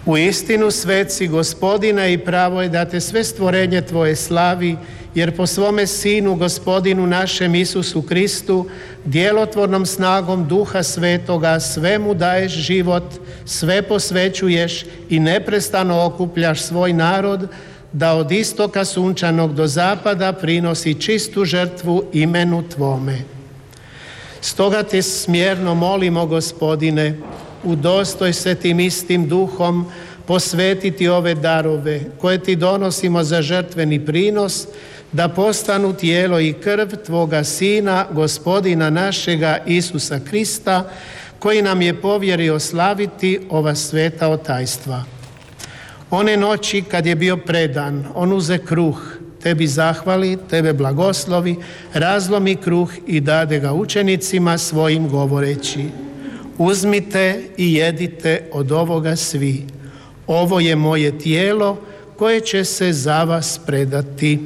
U istinu sveci, Gospodine, i pravo je da te sve stvorenje Tvoje slavi, jer po svome Sinu, Gospodinu našem Isusu Kristu, djelotvornom snagom Duha Svetoga, svemu daješ život, sve posvećuješ i neprestano okupljaš svoj narod, da od istoka sunčanog do zapada prinosi čistu žrtvu imenu Tvome. Stoga te smjerno molimo, Gospodine, udostoj se tim istim duhom posvetiti ove darove koje Ti donosimo za žrtveni prinos, da postanu tijelo i krv Tvoga Sina, Gospodina našega Isusa Krista, koji nam je povjerio slaviti ova sveta tajstva. One noći kad je bio predan, on uze kruh, Tebi zahvali, Tebe blagoslovi, razlomi kruh i dade ga učenicima svojim govoreći: uzmite i jedite od ovoga svi. Ovo je moje tijelo koje će se za vas predati.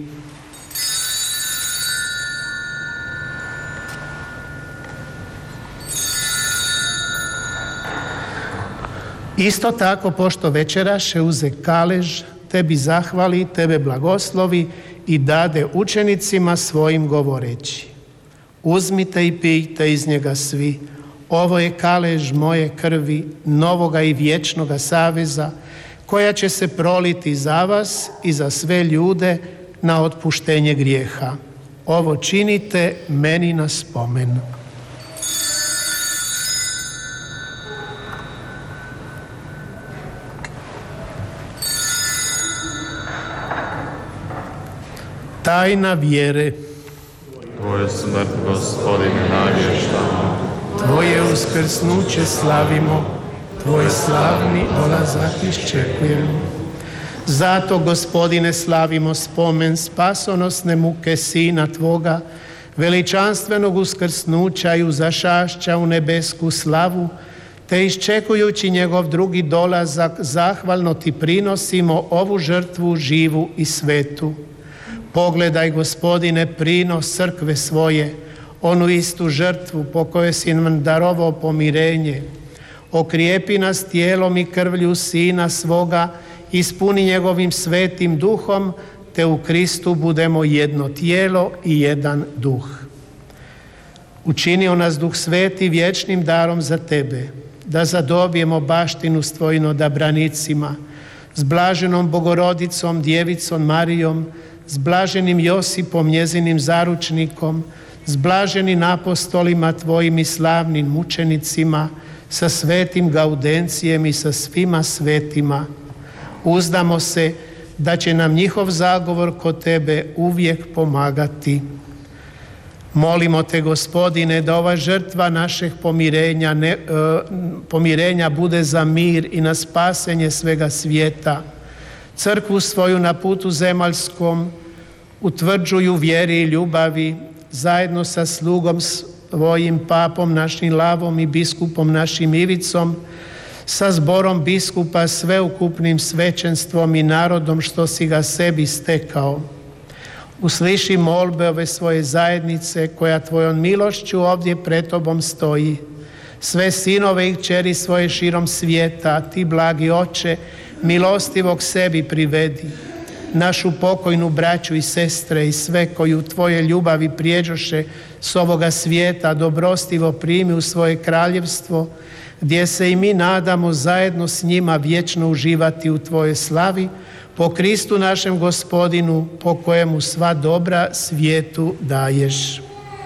Isto tako, pošto večeraše, uze kalež, Tebi zahvali, Tebe blagoslovi i dade učenicima svojim govoreći: uzmite i pijte iz njega svi. Ovo je kalež moje krvi, novoga i vječnoga saveza, koja će se proliti za vas i za sve ljude na otpuštenje grijeha. Ovo činite meni na spomen. Tajna vjere. Tvoju smrt, Gospodine, navještamo. Tvoje uskrsnuće slavimo, Tvoj slavni dolazak iščekujemo. Zato, Gospodine, slavimo spomen spasonosne muke Sina Tvoga, veličanstvenog uskrsnuća i uzašašća u nebesku slavu, te iščekujući njegov drugi dolazak, zahvalno Ti prinosimo ovu žrtvu živu i svetu. Pogledaj, Gospodine, prinos crkve svoje, onu istu žrtvu po kojoj si nam darovao pomirenje. Okrijepi nas tijelom i krvlju Sina svoga, ispuni njegovim svetim duhom, te u Kristu budemo jedno tijelo i jedan duh. Učinio nas Duh Sveti vječnim darom za Tebe, da zadobijemo baštinu s Tvojim odabranicima, s blaženom Bogorodicom, Djevicom Marijom, s blaženim Josipom, njezinim zaručnikom, s blaženim apostolima Tvojim i slavnim mučenicima, sa svetim Gaudencijem i sa svima svetima. Uzdamo se da će nam njihov zagovor kod Tebe uvijek pomagati. Molimo Te, Gospodine, da ova žrtva našeg pomirenja bude za mir i na spasenje svega svijeta. Crkvu svoju na putu zemaljskom utvrđuju vjeri i ljubavi, zajedno sa slugom svojim papom našim Lavom i biskupom našim Ivicom, sa zborom biskupa, sveukupnim svećenstvom i narodom što si ga sebi stekao. Usliši molbe ove svoje zajednice koja Tvojom milošću ovdje pred Tobom stoji. Sve sinove i kćeri svoje širom svijeta, Ti, blagi Oče, milostivog sebi privedi. Našu pokojnu braću i sestre i sve koji u Tvoje ljubavi prijeđoše s ovoga svijeta dobrostivo primi u svoje kraljevstvo, gdje se i mi nadamo zajedno s njima vječno uživati u Tvojoj slavi, po Kristu našem Gospodinu, po kojemu sva dobra svijetu daješ.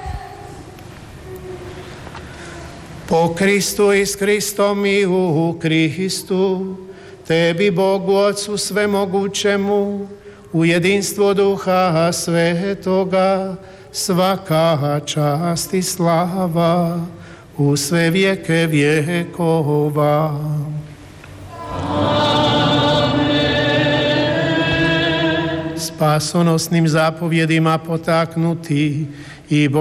Po Kristu i s Kristom i u Kristu, Tebi, Bogu Otcu svemogućemu, u jedinstvu Duha Svetoga, svaka čast i slava u sve vijeke vjekova. Spasonosnim zapovjedima potaknuti i